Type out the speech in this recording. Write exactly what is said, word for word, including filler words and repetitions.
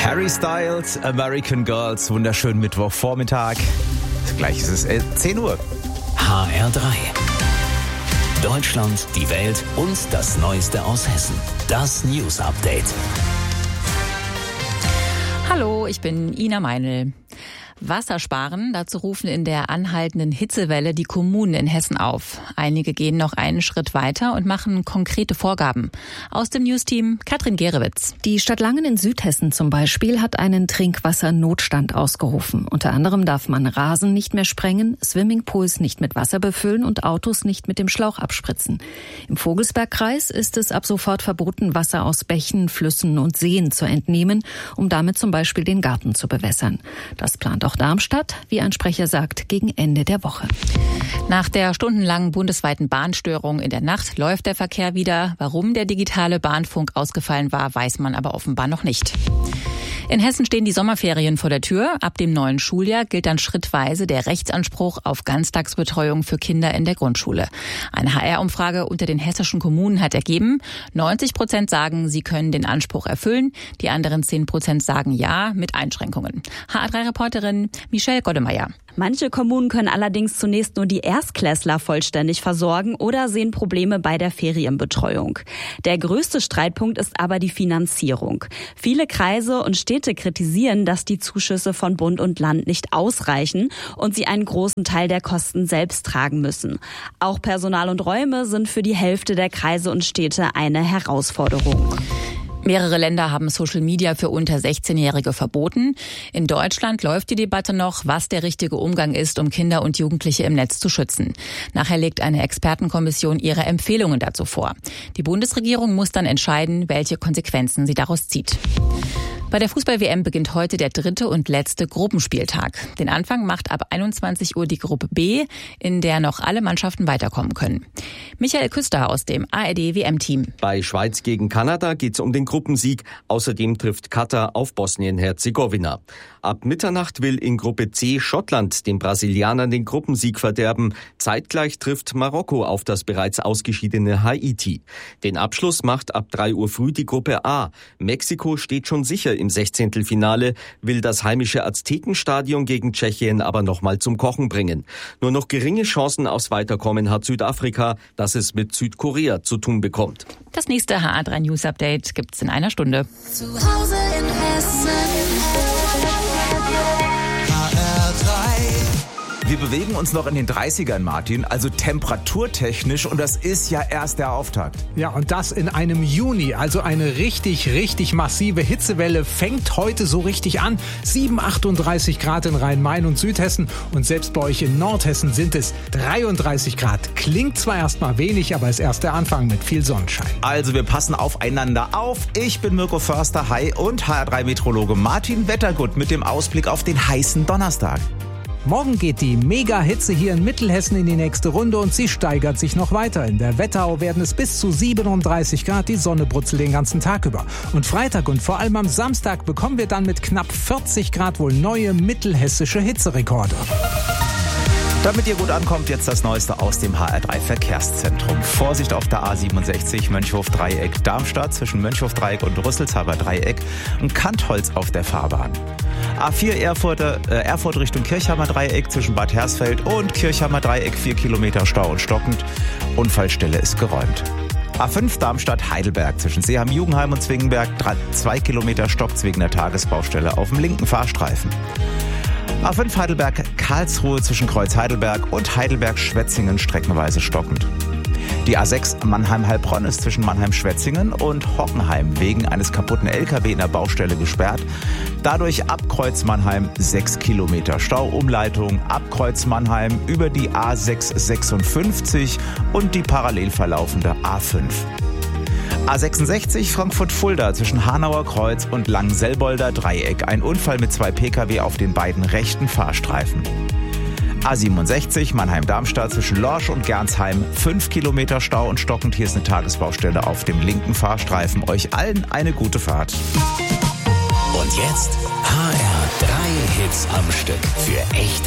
Harry Styles, American Girls, wunderschönen Mittwochvormittag. Gleich ist es zehn Uhr. H R drei. Deutschland, die Welt und das Neueste aus Hessen. Das News Update. Hallo, ich bin Ina Meinl. Wasser sparen, dazu rufen in der anhaltenden Hitzewelle die Kommunen in Hessen auf. Einige gehen noch einen Schritt weiter und machen konkrete Vorgaben. Aus dem Newsteam Katrin Gerewitz. Die Stadt Langen in Südhessen zum Beispiel hat einen Trinkwassernotstand ausgerufen. Unter anderem darf man Rasen nicht mehr sprengen, Swimmingpools nicht mit Wasser befüllen und Autos nicht mit dem Schlauch abspritzen. Im Vogelsbergkreis ist es ab sofort verboten, Wasser aus Bächen, Flüssen und Seen zu entnehmen, um damit zum Beispiel den Garten zu bewässern. Das plant auch Darmstadt, wie ein Sprecher sagt, gegen Ende der Woche. Nach der stundenlangen bundesweiten Bahnstörung in der Nacht läuft der Verkehr wieder. Warum der digitale Bahnfunk ausgefallen war, weiß man aber offenbar noch nicht. In Hessen stehen die Sommerferien vor der Tür. Ab dem neuen Schuljahr gilt dann schrittweise der Rechtsanspruch auf Ganztagsbetreuung für Kinder in der Grundschule. Eine H R-Umfrage unter den hessischen Kommunen hat ergeben, neunzig Prozent sagen, sie können den Anspruch erfüllen. Die anderen zehn Prozent sagen ja, mit Einschränkungen. H R drei-Reporterin Michelle Goddemeyer. Manche Kommunen können allerdings zunächst nur die Erstklässler vollständig versorgen oder sehen Probleme bei der Ferienbetreuung. Der größte Streitpunkt ist aber die Finanzierung. Viele Kreise und Städte kritisieren, dass die Zuschüsse von Bund und Land nicht ausreichen und sie einen großen Teil der Kosten selbst tragen müssen. Auch Personal und Räume sind für die Hälfte der Kreise und Städte eine Herausforderung. Mehrere Länder haben Social Media für unter sechzehnjährige verboten. In Deutschland läuft die Debatte noch, was der richtige Umgang ist, um Kinder und Jugendliche im Netz zu schützen. Nachher legt eine Expertenkommission ihre Empfehlungen dazu vor. Die Bundesregierung muss dann entscheiden, welche Konsequenzen sie daraus zieht. Bei der Fußball-W M beginnt heute der dritte und letzte Gruppenspieltag. Den Anfang macht ab einundzwanzig Uhr die Gruppe B, in der noch alle Mannschaften weiterkommen können. Michael Küster aus dem A R D-W M-Team. Bei Schweiz gegen Kanada geht es um den Gruppensieg. Außerdem trifft Katar auf Bosnien-Herzegowina. Ab Mitternacht will in Gruppe C Schottland den Brasilianern den Gruppensieg verderben. Zeitgleich trifft Marokko auf das bereits ausgeschiedene Haiti. Den Abschluss macht ab drei Uhr früh die Gruppe A. Mexiko steht schon sicher im Sechzehntelfinale, will das heimische Aztekenstadion gegen Tschechien aber nochmal zum Kochen bringen. Nur noch geringe Chancen aufs Weiterkommen hat Südafrika, das es mit Südkorea zu tun bekommt. Das nächste H R drei News Update gibt's in einer Stunde. Zu Hause in Hessen. H R drei. Wir bewegen uns noch in den dreißigern, Martin, also temperaturtechnisch, und das ist ja erst der Auftakt. Ja, und das in einem Juni, also eine richtig, richtig massive Hitzewelle fängt heute so richtig an. sieben, achtunddreißig Grad in Rhein-Main und Südhessen und selbst bei euch in Nordhessen sind es dreiunddreißig Grad. Klingt zwar erstmal wenig, aber ist erst der Anfang mit viel Sonnenschein. Also wir passen aufeinander auf. Ich bin Mirko Förster, hi, und H R drei-Meteorologe Martin Wettergut mit dem Ausblick auf den heißen Donnerstag. Morgen geht die Mega-Hitze hier in Mittelhessen in die nächste Runde und sie steigert sich noch weiter. In der Wetterau werden es bis zu siebenunddreißig Grad, die Sonne brutzelt den ganzen Tag über. Und Freitag und vor allem am Samstag bekommen wir dann mit knapp vierzig Grad wohl neue mittelhessische Hitzerekorde. Damit ihr gut ankommt, jetzt das Neueste aus dem H R drei Verkehrszentrum. Vorsicht auf der A siebenundsechzig Mönchhof-Dreieck Darmstadt zwischen Mönchhof-Dreieck und Rüsselshaber Dreieck und Kantholz auf der Fahrbahn. A vier Erfurter, äh, Erfurt Richtung Kirchhammer Dreieck zwischen Bad Hersfeld und Kirchhammer Dreieck, vier Kilometer Stau und stockend. Unfallstelle ist geräumt. A fünf Darmstadt-Heidelberg zwischen Seeham-Jugendheim und Zwingenberg, zwei Kilometer Stopps wegen der Tagesbaustelle auf dem linken Fahrstreifen. A fünf Heidelberg-Karlsruhe zwischen Kreuz Heidelberg und Heidelberg-Schwetzingen streckenweise stockend. Die A sechs Mannheim-Heilbronn ist zwischen Mannheim-Schwetzingen und Hockenheim wegen eines kaputten L K W in der Baustelle gesperrt. Dadurch ab Kreuz Mannheim sechs Kilometer Stauumleitung, ab Kreuz Mannheim über die A sechs sechsundfünfzig und die parallel verlaufende A fünf. A sechsundsechzig Frankfurt-Fulda zwischen Hanauer Kreuz und Langenselbolder Dreieck. Ein Unfall mit zwei Pkw auf den beiden rechten Fahrstreifen. A siebenundsechzig Mannheim-Darmstadt zwischen Lorsch und Gernsheim. fünf Kilometer Stau und stockend. Hier ist eine Tagesbaustelle auf dem linken Fahrstreifen. Euch allen eine gute Fahrt. Und jetzt H R drei Hits am Stück für echte